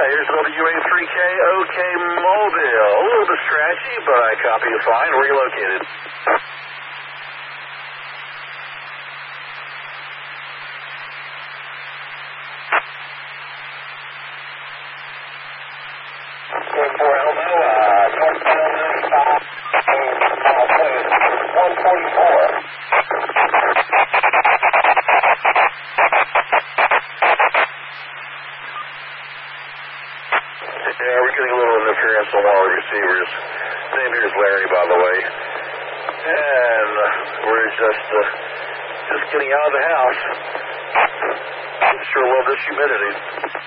here's WA3K, OK Mobile. A little bit scratchy, but I copy you fine. Where are you located? Yeah, we're getting a little interference on one of the receivers. Name here is Larry, by the way. And we're just getting out of the house. Sure love this humidity.